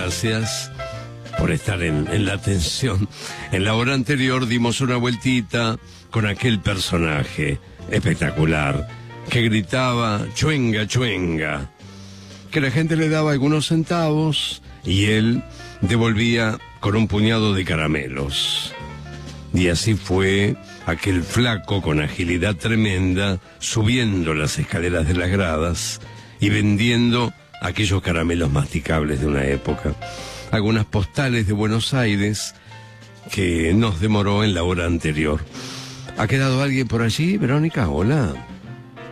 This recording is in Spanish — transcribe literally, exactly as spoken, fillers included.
gracias por estar en, en la atención. En la hora anterior dimos una vueltita con aquel personaje espectacular que gritaba chuenga, chuenga, que la gente le daba algunos centavos y él devolvía con un puñado de caramelos. Y así fue aquel flaco con agilidad tremenda subiendo las escaleras de las gradas y vendiendo aquellos caramelos masticables de una época. Algunas postales de Buenos Aires que nos demoró en la hora anterior. ¿Ha quedado alguien por allí, Verónica? Hola.